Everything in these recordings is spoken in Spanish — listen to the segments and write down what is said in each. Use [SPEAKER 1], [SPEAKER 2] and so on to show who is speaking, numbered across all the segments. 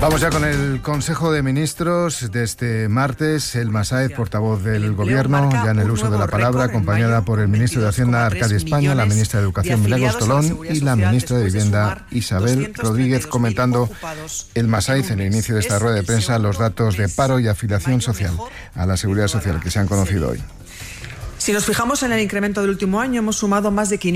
[SPEAKER 1] Vamos ya con el Consejo de Ministros de este martes. Elma Sáez, portavoz del Gobierno, ya en el uso de la palabra, acompañada por el ministro de Hacienda, Arcadio España, la ministra de Educación, Milagros Tolón, y la ministra de Vivienda, Isabel Rodríguez, comentando Elma Sáez en el inicio de esta rueda de prensa los datos de paro y afiliación social a la Seguridad Social que se han conocido hoy.
[SPEAKER 2] Si nos fijamos en el incremento del último año, hemos sumado más de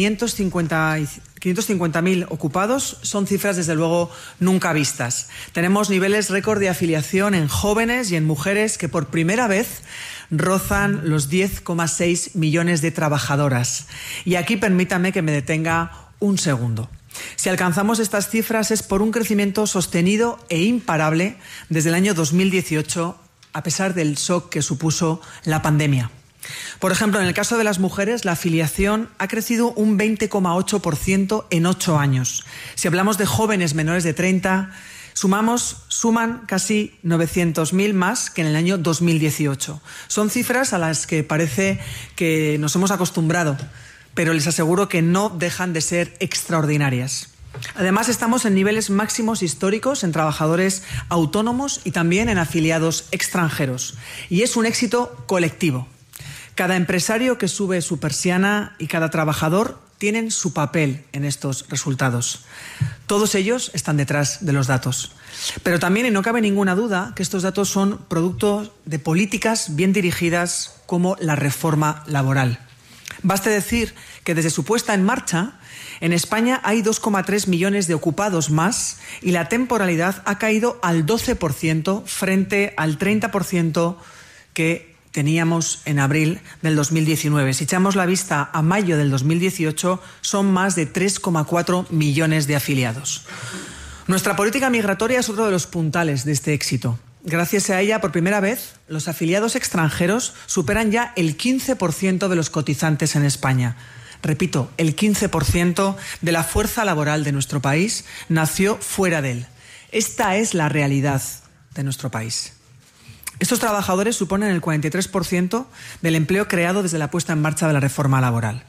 [SPEAKER 2] 550.000 ocupados. Son cifras, desde luego, nunca vistas. Tenemos niveles récord de afiliación en jóvenes y en mujeres que por primera vez rozan los 10,6 millones de trabajadoras. Y aquí permítame que me detenga un segundo. Si alcanzamos estas cifras es por un crecimiento sostenido e imparable desde el año 2018, a pesar del shock que supuso la pandemia. Por ejemplo, en el caso de las mujeres, la afiliación ha crecido un 20,8% en 8 años. Si hablamos de jóvenes menores de 30, suman casi 900.000 más que en el año 2018. Son cifras a las que parece que nos hemos acostumbrado, pero les aseguro que no dejan de ser extraordinarias. Además, estamos en niveles máximos históricos en trabajadores autónomos y también en afiliados extranjeros. Y es un éxito colectivo. Cada empresario que sube su persiana y cada trabajador tienen su papel en estos resultados. Todos ellos están detrás de los datos. Pero también, y no cabe ninguna duda, que estos datos son producto de políticas bien dirigidas como la reforma laboral. Baste decir que desde su puesta en marcha, en España hay 2,3 millones de ocupados más y la temporalidad ha caído al 12% frente al 30% que teníamos en abril del 2019. Si echamos la vista a mayo del 2018, son más de 3,4 millones de afiliados. Nuestra política migratoria es otro de los puntales de este éxito. Gracias a ella, por primera vez, los afiliados extranjeros superan ya el 15% de los cotizantes en España. Repito, el 15% de la fuerza laboral de nuestro país nació fuera de él. Esta es la realidad de nuestro país. Estos trabajadores suponen el 43% del empleo creado desde la puesta en marcha de la reforma laboral.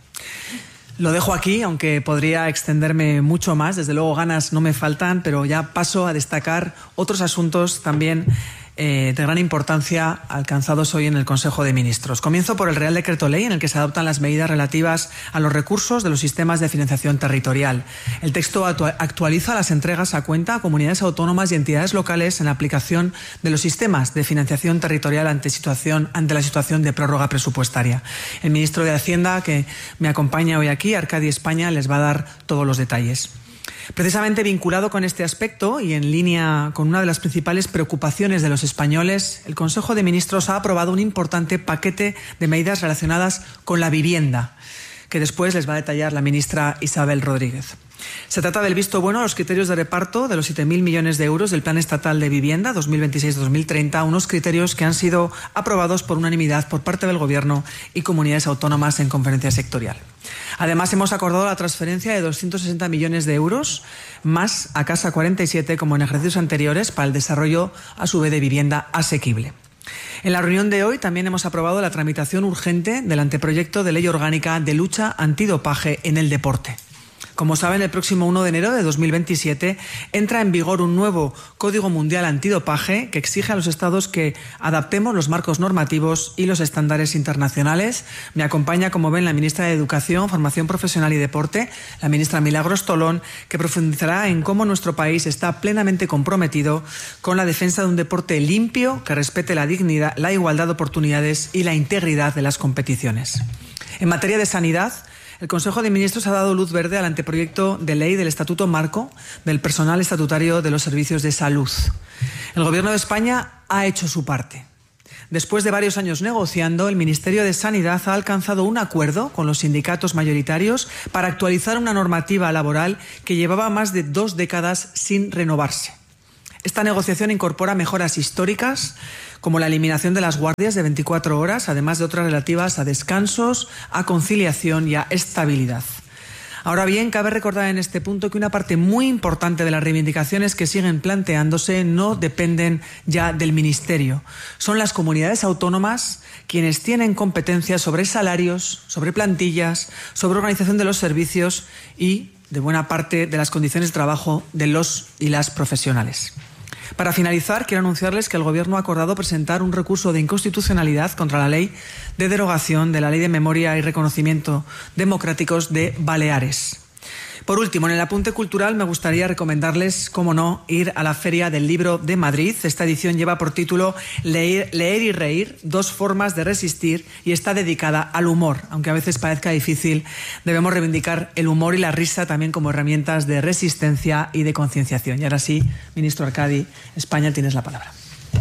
[SPEAKER 2] Lo dejo aquí, aunque podría extenderme mucho más. Desde luego ganas no me faltan, pero ya paso a destacar otros asuntos también de gran importancia alcanzados hoy en el Consejo de Ministros. Comienzo por el Real Decreto Ley en el que se adoptan las medidas relativas a los recursos de los sistemas de financiación territorial. El texto actualiza las entregas a cuenta a comunidades autónomas y entidades locales en aplicación de los sistemas de financiación territorial ante la situación de prórroga presupuestaria. El ministro de Hacienda, que me acompaña hoy aquí, Arcadio España, les va a dar todos los detalles. Precisamente vinculado con este aspecto y en línea con una de las principales preocupaciones de los españoles, el Consejo de Ministros ha aprobado un importante paquete de medidas relacionadas con la vivienda, que después les va a detallar la ministra Isabel Rodríguez. Se trata del visto bueno a los criterios de reparto de los 7.000 millones de euros del Plan Estatal de Vivienda 2026-2030, unos criterios que han sido aprobados por unanimidad por parte del Gobierno y comunidades autónomas en conferencia sectorial. Además, hemos acordado la transferencia de 260 millones de euros más a Casa 47 como en ejercicios anteriores para el desarrollo, a su vez, de vivienda asequible. En la reunión de hoy también hemos aprobado la tramitación urgente del anteproyecto de ley orgánica de lucha antidopaje en el deporte. Como saben, el próximo 1 de enero de 2027 entra en vigor un nuevo Código Mundial Antidopaje que exige a los Estados que adaptemos los marcos normativos y los estándares internacionales. Me acompaña, como ven, la ministra de Educación, Formación Profesional y Deporte, la ministra Milagros Tolón, que profundizará en cómo nuestro país está plenamente comprometido con la defensa de un deporte limpio que respete la dignidad, la igualdad de oportunidades y la integridad de las competiciones. En materia de sanidad, el Consejo de Ministros ha dado luz verde al anteproyecto de ley del Estatuto Marco del personal estatutario de los servicios de salud. El Gobierno de España ha hecho su parte. Después de varios años negociando, el Ministerio de Sanidad ha alcanzado un acuerdo con los sindicatos mayoritarios para actualizar una normativa laboral que llevaba más de 2 décadas sin renovarse. Esta negociación incorpora mejoras históricas como la eliminación de las guardias de 24 horas, además de otras relativas a descansos, a conciliación y a estabilidad. Ahora bien, cabe recordar en este punto que una parte muy importante de las reivindicaciones que siguen planteándose no dependen ya del Ministerio. Son las comunidades autónomas quienes tienen competencias sobre salarios, sobre plantillas, sobre organización de los servicios y de buena parte de las condiciones de trabajo de los y las profesionales. Para finalizar, quiero anunciarles que el Gobierno ha acordado presentar un recurso de inconstitucionalidad contra la ley de derogación de la Ley de Memoria y Reconocimiento Democráticos de Baleares. Por último, en el apunte cultural me gustaría recomendarles, cómo no, ir a la Feria del Libro de Madrid. Esta edición lleva por título Leer y reír, dos formas de resistir, y está dedicada al humor. Aunque a veces parezca difícil, debemos reivindicar el humor y la risa también como herramientas de resistencia y de concienciación. Y ahora sí, ministro Arcadi, España, tienes la palabra.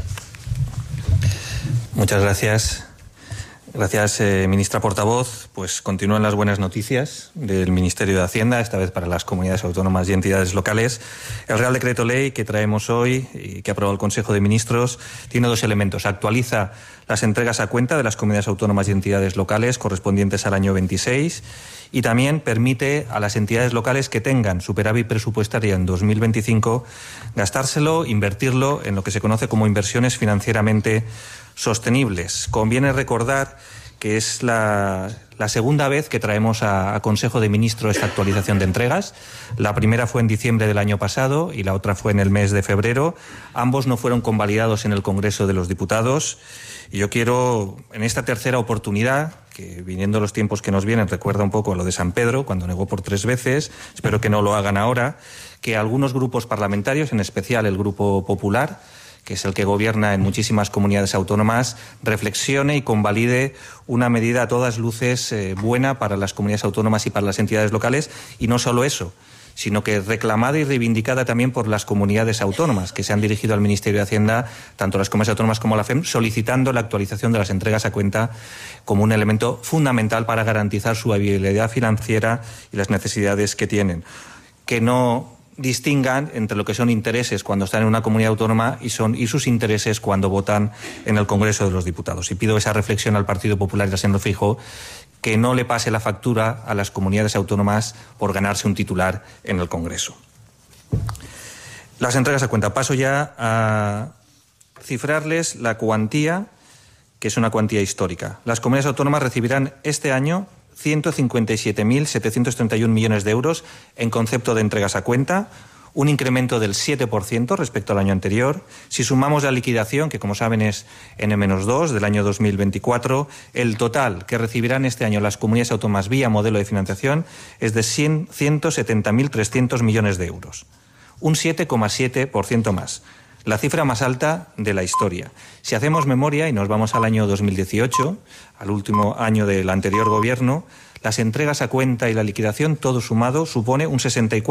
[SPEAKER 3] Muchas gracias. Gracias, ministra portavoz. Pues continúan las buenas noticias del Ministerio de Hacienda, esta vez para las comunidades autónomas y entidades locales. El Real Decreto Ley que traemos hoy y que ha aprobado el Consejo de Ministros tiene dos elementos. Actualiza las entregas a cuenta de las comunidades autónomas y entidades locales correspondientes al año 26 y también permite a las entidades locales que tengan superávit presupuestario en 2025 gastárselo, invertirlo en lo que se conoce como inversiones financieramente sostenibles. Conviene recordar que es la segunda vez que traemos a Consejo de Ministros esta actualización de entregas. La primera fue en diciembre del año pasado y la otra fue en el mes de febrero. Ambos no fueron convalidados en el Congreso de los Diputados. Y yo quiero, en esta tercera oportunidad, que viniendo los tiempos que nos vienen recuerda un poco a lo de San Pedro, cuando negó por 3 veces, espero que no lo hagan ahora, que algunos grupos parlamentarios, en especial el Grupo Popular, que es el que gobierna en muchísimas comunidades autónomas, reflexione y convalide una medida a todas luces buena para las comunidades autónomas y para las entidades locales, y no solo eso, sino que reclamada y reivindicada también por las comunidades autónomas, que se han dirigido al Ministerio de Hacienda, tanto las comunidades autónomas como la FEM, solicitando la actualización de las entregas a cuenta como un elemento fundamental para garantizar su viabilidad financiera y las necesidades que tienen. Que no distingan entre lo que son intereses cuando están en una comunidad autónoma y sus intereses cuando votan en el Congreso de los Diputados. Y pido esa reflexión al Partido Popular y al señor Feijóo, que no le pase la factura a las comunidades autónomas por ganarse un titular en el Congreso. Las entregas a cuenta. Paso ya a cifrarles la cuantía, que es una cuantía histórica. Las comunidades autónomas recibirán este año 157.731 millones de euros en concepto de entregas a cuenta, un incremento del 7% respecto al año anterior. Si sumamos la liquidación, que como saben es N-2 del año 2024, el total que recibirán este año las comunidades autónomas vía modelo de financiación es de 170.300 millones de euros, un 7,7% más. La cifra más alta de la historia. Si hacemos memoria y nos vamos al año 2018, al último año del anterior gobierno, las entregas a cuenta y la liquidación, todo sumado, supone un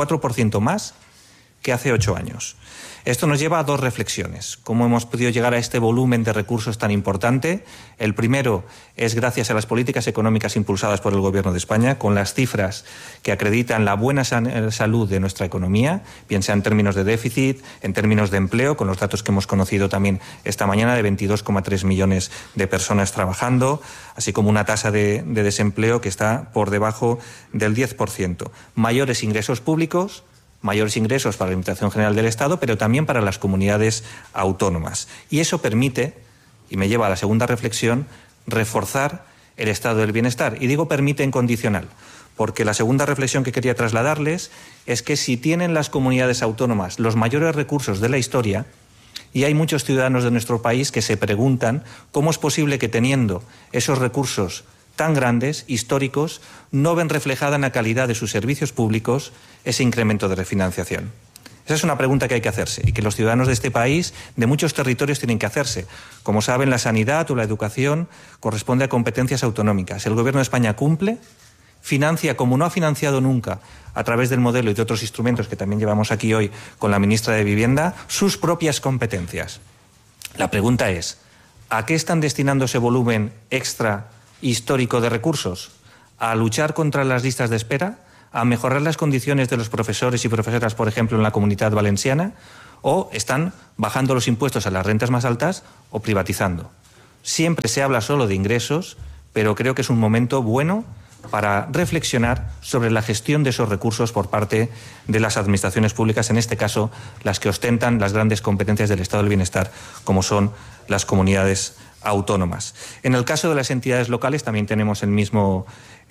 [SPEAKER 3] 64% más que hace 8 años. Esto nos lleva a dos reflexiones. ¿Cómo hemos podido llegar a este volumen de recursos tan importante? El primero es gracias a las políticas económicas impulsadas por el Gobierno de España, con las cifras que acreditan la buena salud de nuestra economía, bien sea en términos de déficit, en términos de empleo, con los datos que hemos conocido también esta mañana de 22,3 millones de personas trabajando, así como una tasa de desempleo que está por debajo del 10%. Mayores ingresos públicos, mayores ingresos para la Administración General del Estado, pero también para las comunidades autónomas. Y eso permite, y me lleva a la segunda reflexión, reforzar el estado del bienestar. Y digo permite en condicional, porque la segunda reflexión que quería trasladarles es que si tienen las comunidades autónomas los mayores recursos de la historia, y hay muchos ciudadanos de nuestro país que se preguntan cómo es posible que teniendo esos recursos tan grandes, históricos, no ven reflejada en la calidad de sus servicios públicos ese incremento de refinanciación. Esa es una pregunta que hay que hacerse y que los ciudadanos de este país, de muchos territorios, tienen que hacerse. Como saben, la sanidad o la educación corresponde a competencias autonómicas. El Gobierno de España cumple, financia como no ha financiado nunca, a través del modelo y de otros instrumentos que también llevamos aquí hoy con la ministra de Vivienda, sus propias competencias. La pregunta es, ¿a qué están destinando ese volumen extra histórico de recursos? ¿A luchar contra las listas de espera? ¿A mejorar las condiciones de los profesores y profesoras, por ejemplo, en la Comunidad Valenciana? ¿O están bajando los impuestos a las rentas más altas o privatizando? Siempre se habla solo de ingresos, pero creo que es un momento bueno para reflexionar sobre la gestión de esos recursos por parte de las administraciones públicas, en este caso las que ostentan las grandes competencias del Estado del Bienestar, como son las comunidades autónomas. En el caso de las entidades locales también tenemos el mismo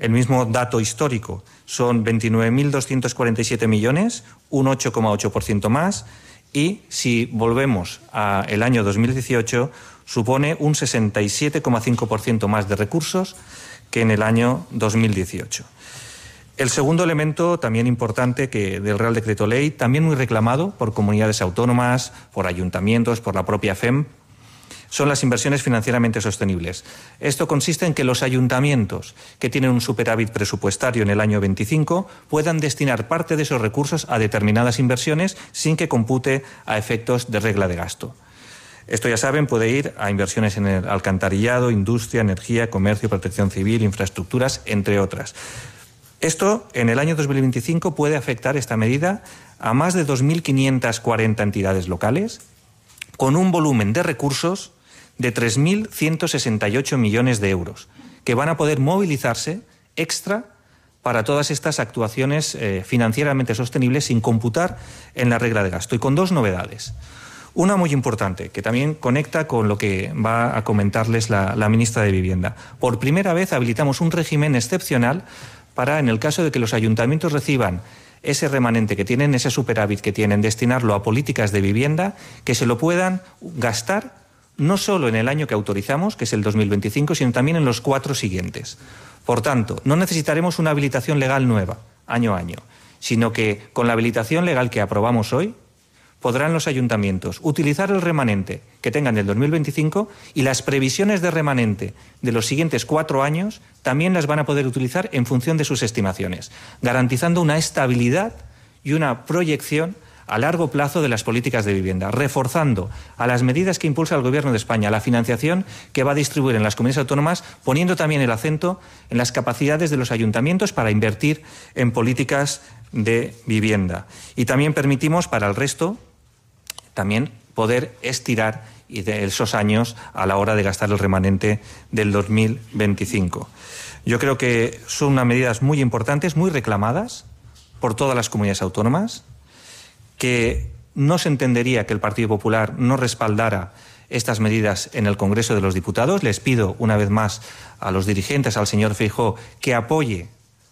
[SPEAKER 3] dato histórico. Son 29.247 millones, un 8,8% más, y si volvemos al año 2018 supone un 67,5% más de recursos que en el año 2018. El segundo elemento también importante del Real Decreto Ley, también muy reclamado por comunidades autónomas, por ayuntamientos, por la propia FEM, son las inversiones financieramente sostenibles. Esto consiste en que los ayuntamientos que tienen un superávit presupuestario en el año 25 puedan destinar parte de esos recursos a determinadas inversiones sin que compute a efectos de regla de gasto. Esto, ya saben, puede ir a inversiones en el alcantarillado, industria, energía, comercio, protección civil, infraestructuras, entre otras. Esto, en el año 2025, puede afectar esta medida a más de 2.540 entidades locales, con un volumen de recursos de 3.168 millones de euros, que van a poder movilizarse extra para todas estas actuaciones financieramente sostenibles sin computar en la regla de gasto. Y con dos novedades. Una muy importante, que también conecta con lo que va a comentarles la ministra de Vivienda. Por primera vez habilitamos un régimen excepcional para, en el caso de que los ayuntamientos reciban ese remanente que tienen, ese superávit que tienen, destinarlo a políticas de vivienda, que se lo puedan gastar no solo en el año que autorizamos, que es el 2025, sino también en los 4 siguientes. Por tanto, no necesitaremos una habilitación legal nueva, año a año, sino que con la habilitación legal que aprobamos hoy, podrán los ayuntamientos utilizar el remanente que tengan del 2025 y las previsiones de remanente de los siguientes 4 años también las van a poder utilizar en función de sus estimaciones, garantizando una estabilidad y una proyección a largo plazo de las políticas de vivienda, reforzando a las medidas que impulsa el Gobierno de España, la financiación que va a distribuir en las comunidades autónomas, poniendo también el acento en las capacidades de los ayuntamientos para invertir en políticas de vivienda. Y también permitimos para el resto también poder estirar esos años a la hora de gastar el remanente del 2025. Yo creo que son unas medidas muy importantes, muy reclamadas por todas las comunidades autónomas, que no se entendería que el Partido Popular no respaldara estas medidas en el Congreso de los Diputados. Les pido una vez más a los dirigentes, al señor Feijóo, que apoye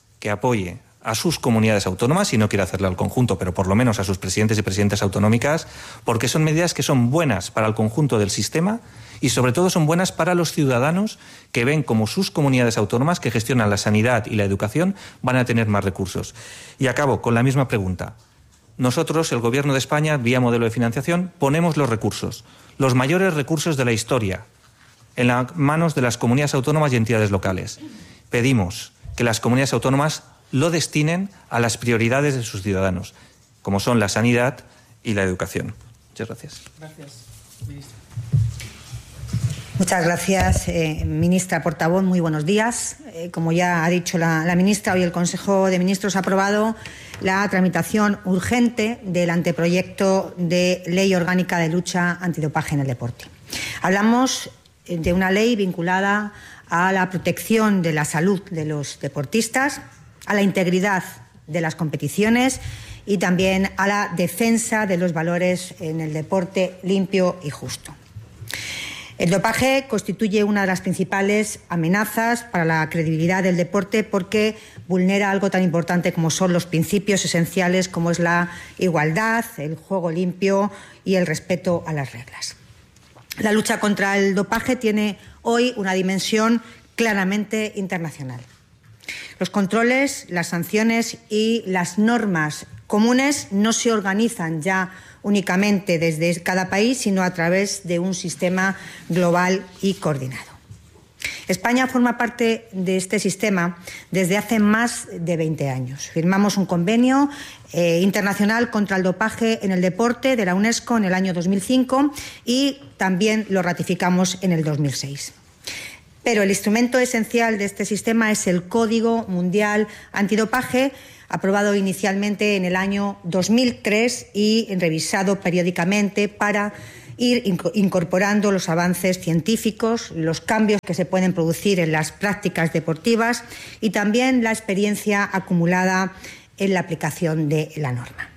[SPEAKER 3] a sus comunidades autónomas, si no quiere hacerlo al conjunto, pero por lo menos a sus presidentes y presidentas autonómicas, porque son medidas que son buenas para el conjunto del sistema y sobre todo son buenas para los ciudadanos que ven como sus comunidades autónomas que gestionan la sanidad y la educación van a tener más recursos. Y acabo con la misma pregunta. Nosotros, el Gobierno de España, vía modelo de financiación, ponemos los recursos, los mayores recursos de la historia, en las manos de las comunidades autónomas y entidades locales. Pedimos que las comunidades autónomas lo destinen a las prioridades de sus ciudadanos, como son la sanidad y la educación. Muchas gracias.
[SPEAKER 2] Gracias, ministra.
[SPEAKER 4] Muchas gracias, ministra portavoz. Muy buenos días. Como ya ha dicho la ministra, hoy el Consejo de Ministros ha aprobado la tramitación urgente del anteproyecto de Ley Orgánica de Lucha Antidopaje en el Deporte. Hablamos de una ley vinculada a la protección de la salud de los deportistas, a la integridad de las competiciones y también a la defensa de los valores en el deporte limpio y justo. El dopaje constituye una de las principales amenazas para la credibilidad del deporte porque vulnera algo tan importante como son los principios esenciales como es la igualdad, el juego limpio y el respeto a las reglas. La lucha contra el dopaje tiene hoy una dimensión claramente internacional. Los controles, las sanciones y las normas comunes no se organizan ya únicamente desde cada país, sino a través de un sistema global y coordinado. España forma parte de este sistema desde hace más de 20 años. Firmamos un convenio internacional contra el dopaje en el deporte de la UNESCO en el año 2005 y también lo ratificamos en el 2006. Pero el instrumento esencial de este sistema es el Código Mundial Antidopaje, aprobado inicialmente en el año 2003 y revisado periódicamente para ir incorporando los avances científicos, los cambios que se pueden producir en las prácticas deportivas y también la experiencia acumulada en la aplicación de la norma.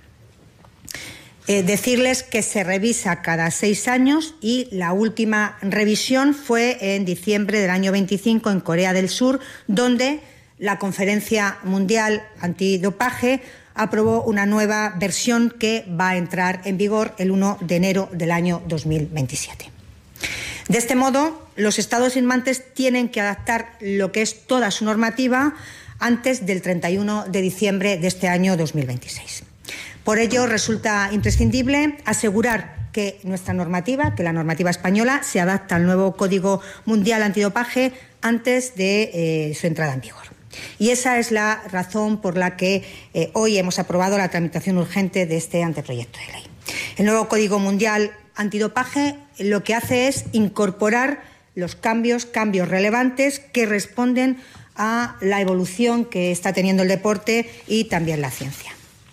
[SPEAKER 4] Decirles que se revisa cada 6 años y la última revisión fue en diciembre del año 25 en Corea del Sur, donde la Conferencia Mundial Antidopaje aprobó una nueva versión que va a entrar en vigor el 1 de enero del año 2027. De este modo, los Estados firmantes tienen que adaptar lo que es toda su normativa antes del 31 de diciembre de este año 2026. Por ello, resulta imprescindible asegurar que nuestra normativa, que la normativa española, se adapta al nuevo Código Mundial Antidopaje antes de su entrada en vigor. Y esa es la razón por la que hoy hemos aprobado la tramitación urgente de este anteproyecto de ley. El nuevo Código Mundial Antidopaje lo que hace es incorporar los cambios relevantes que responden a la evolución que está teniendo el deporte y también la ciencia.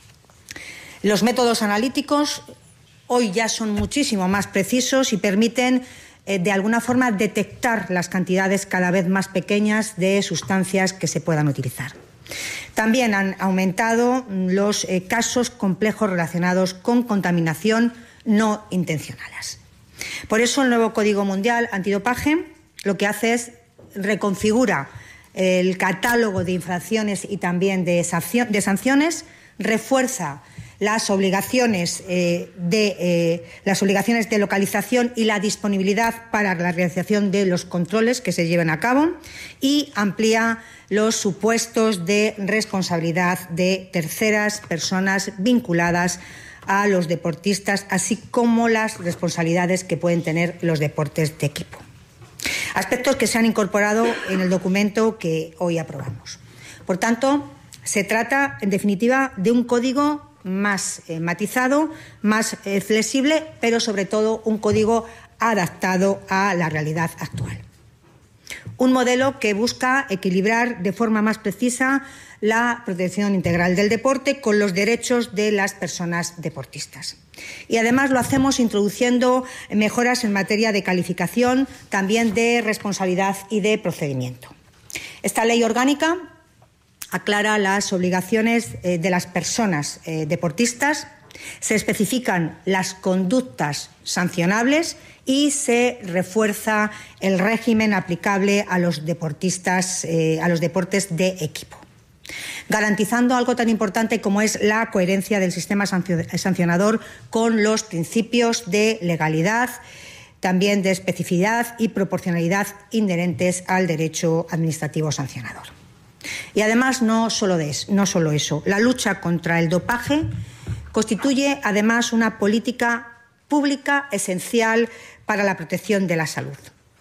[SPEAKER 4] Los métodos analíticos hoy ya son muchísimo más precisos y permiten, de alguna forma, detectar las cantidades cada vez más pequeñas de sustancias que se puedan utilizar. También han aumentado los casos complejos relacionados con contaminación no intencionadas. Por eso el nuevo Código Mundial Antidopaje lo que hace es reconfigura el catálogo de infracciones y también de sanciones, refuerza las obligaciones de localización y la disponibilidad para la realización de los controles que se lleven a cabo y amplía los supuestos de responsabilidad de terceras personas vinculadas a los deportistas, así como las responsabilidades que pueden tener los deportes de equipo. Aspectos que se han incorporado en el documento que hoy aprobamos. Por tanto, se trata, en definitiva, de un código más matizado, más flexible, pero sobre todo un código adaptado a la realidad actual. Un modelo que busca equilibrar de forma más precisa la protección integral del deporte con los derechos de las personas deportistas. Y además lo hacemos introduciendo mejoras en materia de calificación, también de responsabilidad y de procedimiento. Esta ley orgánica aclara las obligaciones de las personas deportistas, se especifican las conductas sancionables y se refuerza el régimen aplicable a los deportistas, a los deportes de equipo, garantizando algo tan importante como es la coherencia del sistema sancionador con los principios de legalidad, también de especificidad y proporcionalidad inherentes al derecho administrativo sancionador. Y además no solo eso, la lucha contra el dopaje constituye además una política pública esencial para la protección de la salud.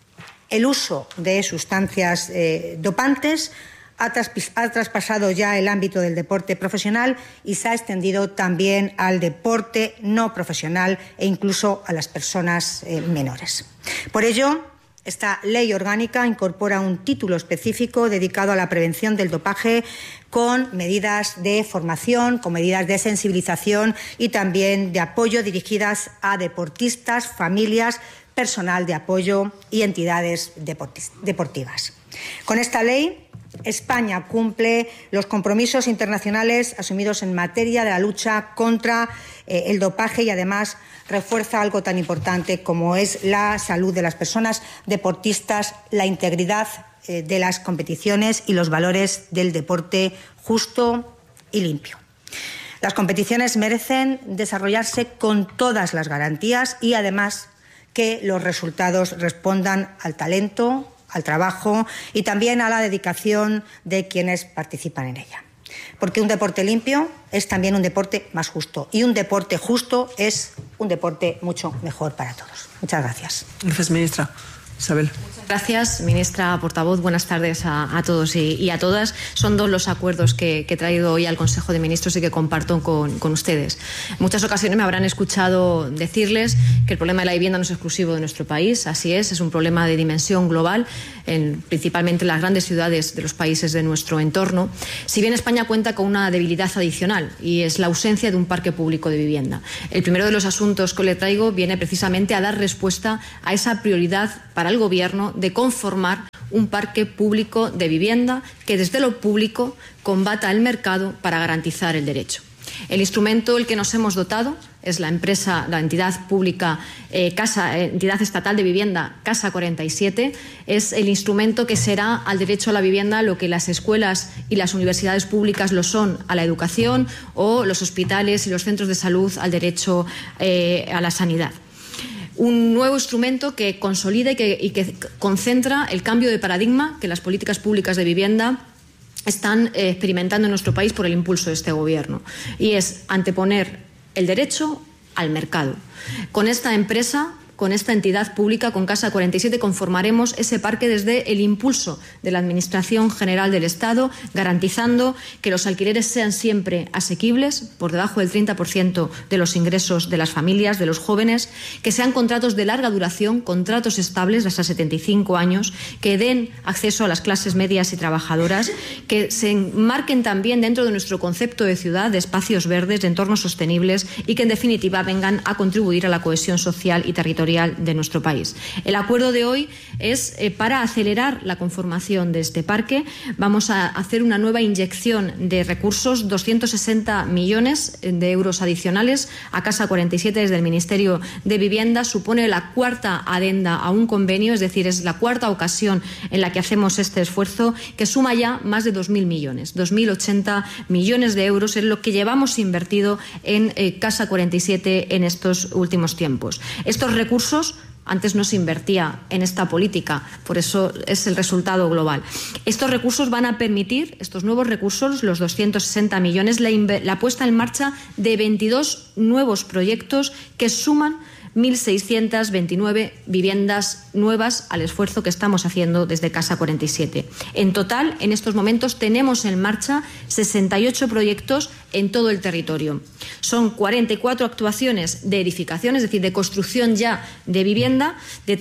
[SPEAKER 4] El uso de sustancias dopantes ha traspasado ya el ámbito del deporte profesional y se ha extendido también al deporte no profesional e incluso a las personas menores. Por ello, esta ley orgánica incorpora un título específico dedicado a la prevención del dopaje con medidas de formación, con medidas de sensibilización y también de apoyo dirigidas a deportistas, familias, personal de apoyo y entidades deportivas. Con esta ley, España cumple los compromisos internacionales asumidos en materia de la lucha contra el dopaje y además refuerza algo tan importante como es la salud de las personas deportistas, la integridad de las competiciones y los valores del deporte justo y limpio. Las competiciones merecen desarrollarse con todas las garantías y además que los resultados respondan al talento, al trabajo y también a la dedicación de quienes participan en ella. Porque un deporte limpio es también un deporte más justo y un deporte justo es un deporte mucho mejor para todos. Muchas gracias.
[SPEAKER 2] Gracias, ministra. Isabel.
[SPEAKER 5] Gracias, ministra portavoz. Buenas tardes a todos y a todas. Son dos los acuerdos que he traído hoy al Consejo de Ministros y que comparto con ustedes. En muchas ocasiones me habrán escuchado decirles que el problema de la vivienda no es exclusivo de nuestro país. Así es un problema de dimensión global, principalmente en las grandes ciudades de los países de nuestro entorno. Si bien España cuenta con una debilidad adicional y es la ausencia de un parque público de vivienda. El primero de los asuntos que le traigo viene precisamente a dar respuesta a esa prioridad para el Gobierno de conformar un parque público de vivienda que desde lo público combata el mercado para garantizar el derecho. El instrumento del que nos hemos dotado es la entidad pública, entidad estatal de vivienda, Casa 47, es el instrumento que será al derecho a la vivienda lo que las escuelas y las universidades públicas lo son a la educación, o los hospitales y los centros de salud al derecho a la sanidad. Un nuevo instrumento que consolida y que concentra el cambio de paradigma que las políticas públicas de vivienda están experimentando en nuestro país por el impulso de este Gobierno, y es anteponer el derecho al mercado. Con esta empresa, con esta entidad pública, con Casa 47, conformaremos ese parque desde el impulso de la Administración General del Estado, garantizando que los alquileres sean siempre asequibles, por debajo del 30% de los ingresos de las familias, de los jóvenes, que sean contratos de larga duración, contratos estables de hasta 75 años, que den acceso a las clases medias y trabajadoras, que se enmarquen también dentro de nuestro concepto de ciudad, de espacios verdes, de entornos sostenibles, y que en definitiva vengan a contribuir a la cohesión social y territorial de nuestro país. El acuerdo de hoy es para acelerar la conformación de este parque. Vamos a hacer una nueva inyección de recursos, 260 millones de euros adicionales a Casa 47 desde el Ministerio de Vivienda. Supone la cuarta adenda a un convenio, es decir, es la cuarta ocasión en la que hacemos este esfuerzo, que suma ya más de 2.000 millones, 2.080 millones de euros en lo que llevamos invertido en Casa 47 en estos últimos tiempos. Estos recursos antes no se invertía en esta política, por eso es el resultado global. Estos recursos van a permitir, estos nuevos recursos, los 260 millones, la puesta en marcha de 22 nuevos proyectos que suman 1.629 viviendas nuevas al esfuerzo que estamos haciendo desde Casa 47. En total, en estos momentos tenemos en marcha 68 proyectos en todo el territorio. Son 44 actuaciones de edificación, es decir, de construcción ya de vivienda, de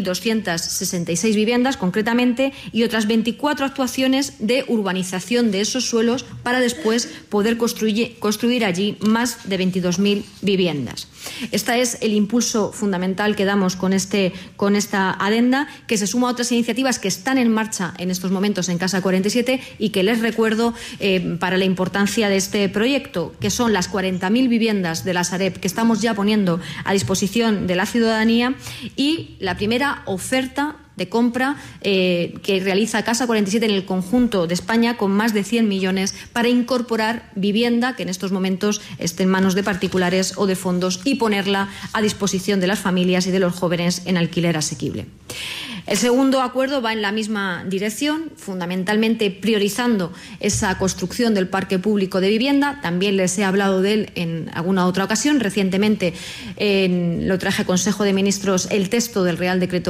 [SPEAKER 5] 3.266 viviendas concretamente, y otras 24 actuaciones de urbanización de esos suelos para después poder construir allí más de 22.000 viviendas. Este es el impulso fundamental que damos con esta adenda, que se suma a otras iniciativas que están en marcha en estos momentos en Casa 47 y que les recuerdo para la importancia de este proyecto, que son las 40.000 viviendas de la Sareb que estamos ya poniendo a disposición de la ciudadanía, y la primera oferta de compra que realiza Casa 47 en el conjunto de España, con más de 100 millones para incorporar vivienda que en estos momentos esté en manos de particulares o de fondos y ponerla a disposición de las familias y de los jóvenes en alquiler asequible. El segundo acuerdo va en la misma dirección, fundamentalmente priorizando esa construcción del parque público de vivienda. También les he hablado de él en alguna otra ocasión. Recientemente lo traje a Consejo de Ministros el texto del Real Decreto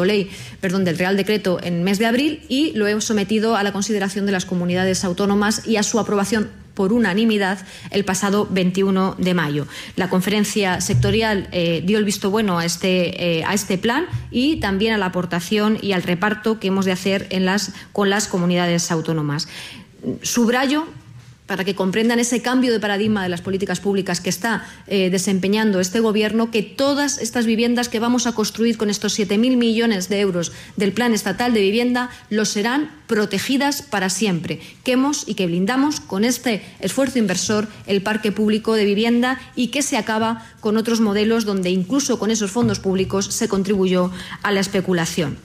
[SPEAKER 5] en mes de abril, y lo he sometido a la consideración de las comunidades autónomas y a su aprobación por unanimidad el pasado 21 de mayo. La conferencia sectorial dio el visto bueno a este plan, y también a la aportación y al reparto que hemos de hacer con las comunidades autónomas. Subrayo, para que comprendan ese cambio de paradigma de las políticas públicas que está desempeñando este Gobierno, que todas estas viviendas que vamos a construir con estos 7.000 millones de euros del Plan Estatal de Vivienda lo serán protegidas para siempre. Que blindamos con este esfuerzo inversor el parque público de vivienda, y que se acaba con otros modelos donde incluso con esos fondos públicos se contribuyó a la especulación.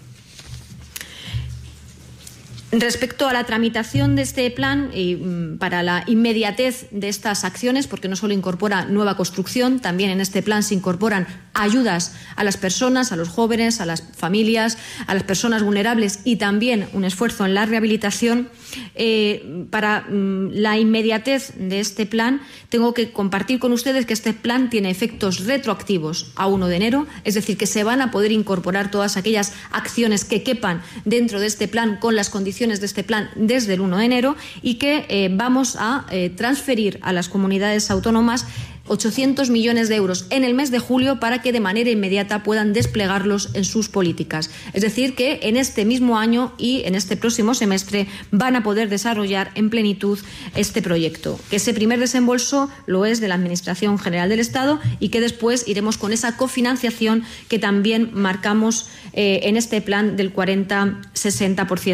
[SPEAKER 5] Respecto a la tramitación de este plan, para la inmediatez de estas acciones, porque no solo incorpora nueva construcción, también en este plan se incorporan ayudas a las personas, a los jóvenes, a las familias, a las personas vulnerables, y también un esfuerzo en la rehabilitación. Para la inmediatez de este plan, tengo que compartir con ustedes que este plan tiene efectos retroactivos a 1 de enero, es decir, que se van a poder incorporar todas aquellas acciones que quepan dentro de este plan con las condiciones de este plan desde el 1 de enero, y que vamos a transferir a las comunidades autónomas 800 millones de euros en el mes de julio para que de manera inmediata puedan desplegarlos en sus políticas. Es decir, que en este mismo año y en este próximo semestre van a poder desarrollar en plenitud este proyecto. Que ese primer desembolso lo es de la Administración General del Estado, y que después iremos con esa cofinanciación que también marcamos en este plan del 40-60%.